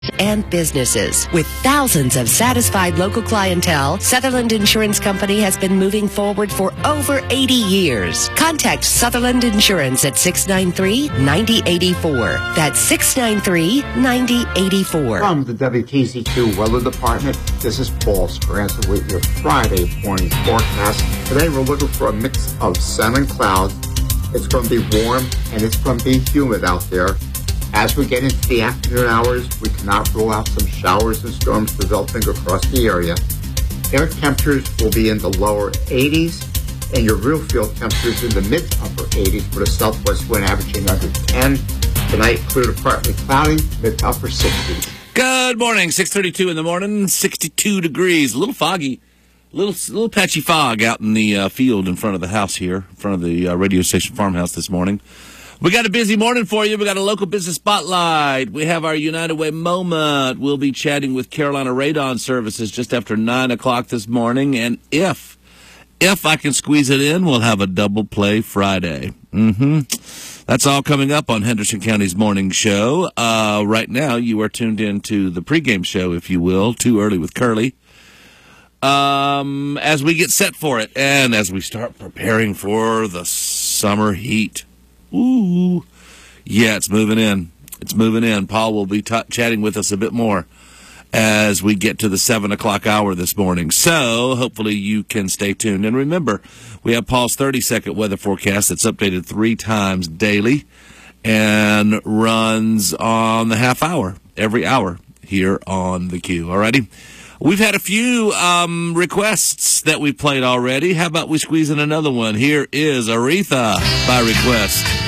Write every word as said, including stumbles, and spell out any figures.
and businesses. With thousands of satisfied local clientele, Sutherland Insurance Company has been moving forward for over eighty years. Contact Sutherland Insurance at six nine three, nine zero eight four. That's six nine three, nine zero eight four. From the W T Z two Weather Department, this is Paul Scranton with your Friday morning forecast. Today we're looking for a mix of sun and clouds. It's going to be warm and it's going to be humid out there. As we get into the afternoon hours, we cannot rule out some showers and storms developing across the area. Air temperatures will be in the lower eighties, and your real field temperatures in the mid-upper eighties, with a southwest wind averaging under ten. Tonight, clear to partly cloudy, mid-upper sixties. Good morning. six thirty-two in the morning, sixty-two degrees. A little foggy, a little, little patchy fog out in the uh, field in front of the house here, in front of the uh, radio station farmhouse this morning. We got a busy morning for you. We got a local business spotlight. We have our United Way moment. We'll be chatting with Carolina Radon Services just after nine o'clock this morning. And if, if I can squeeze it in, we'll have a double play Friday. Mm-hmm. That's all coming up on Henderson County's morning show. Uh, right now, you are tuned in to the pregame show, if you will, Too Early with Curly. Um, as we get set for it and as we start preparing for the summer heat. Ooh, yeah, it's moving in. It's moving in. Paul will be t- chatting with us a bit more as we get to the seven o'clock hour this morning. So hopefully you can stay tuned. And remember, we have Paul's thirty-second weather forecast that's updated three times daily and runs on the half hour, every hour here on the Q. Alrighty? We've had a few um, requests that we've played already. How about we squeeze in another one? Here is Aretha by request.